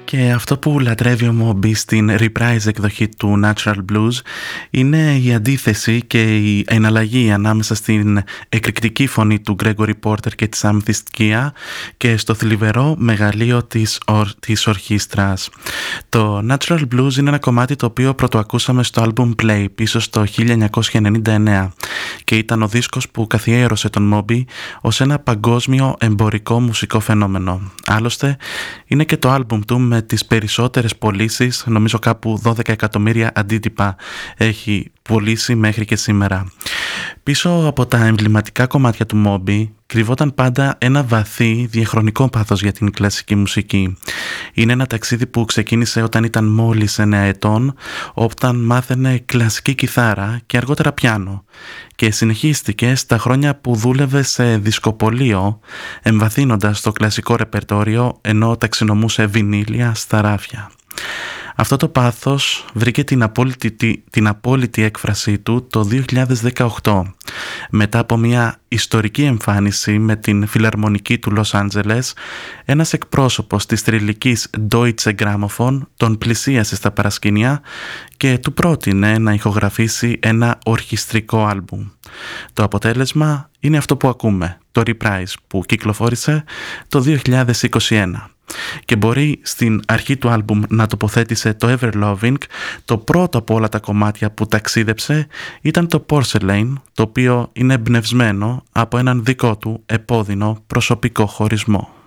Και αυτό που λατρεύει ο Moby στην reprise εκδοχή του Natural Blues είναι η αντίθεση και η εναλλαγή ανάμεσα στην εκρηκτική φωνή του Gregory Porter και τη αμυθιστικία και στο θλιβερό μεγαλείο της ορχήστρας. Το Natural Blues είναι ένα κομμάτι το οποίο πρωτοακούσαμε στο album Play πίσω στο 1999 και ήταν ο δίσκος που καθιέρωσε τον Moby ως ένα παγκόσμιο εμπορικό μουσικό φαινόμενο. Άλλωστε είναι και το album του με τις περισσότερες πωλήσεις, νομίζω κάπου 12 εκατομμύρια αντίτυπα έχει πωλήσει μέχρι και σήμερα. Πίσω από τα εμβληματικά κομμάτια του Moby κρυβόταν πάντα ένα βαθύ διαχρονικό πάθος για την κλασική μουσική. Είναι ένα ταξίδι που ξεκίνησε όταν ήταν μόλις 9 ετών, όταν μάθαινε κλασική κιθάρα και αργότερα πιάνο, και συνεχίστηκε στα χρόνια που δούλευε σε δισκοπωλείο, εμβαθύνοντας το κλασικό ρεπερτόριο ενώ ταξινομούσε βινίλια στα ράφια. Αυτό το πάθος βρήκε την απόλυτη έκφρασή του το 2018, μετά από μια ιστορική εμφάνιση με την φιλαρμονική του Λος Άντζελες. Ένας εκπρόσωπος της θρυλικής Deutsche Grammophon τον πλησίασε στα παρασκήνια και του πρότεινε να ηχογραφήσει ένα ορχιστρικό άλμπουμ. Το αποτέλεσμα είναι αυτό που ακούμε, το Reprise, που κυκλοφόρησε το 2021. Και μπορεί στην αρχή του άλμπουμ να τοποθέτησε το Everloving, το πρώτο από όλα τα κομμάτια που ταξίδεψε ήταν το Porcelain, το οποίο είναι εμπνευσμένο από έναν δικό του επώδυνο προσωπικό χωρισμό.